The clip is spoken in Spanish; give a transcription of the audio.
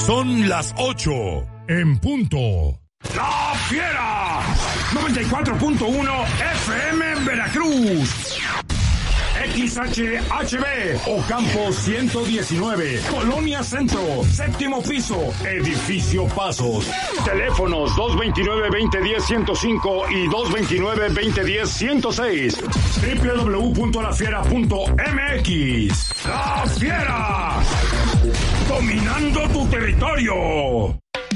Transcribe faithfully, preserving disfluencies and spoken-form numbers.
Son las ocho en punto. ¡La Fiera! noventa y cuatro punto uno F M Veracruz. X H H B Ocampo ciento diecinueve, Colonia Centro, séptimo piso, Edificio Pasos. Teléfonos dos veintinueve, veinte diez, ciento cinco y dos veintinueve, veinte diez, ciento seis. doble u doble u doble u punto la fiera punto m x. ¡La Fiera! Dominando tu territorio.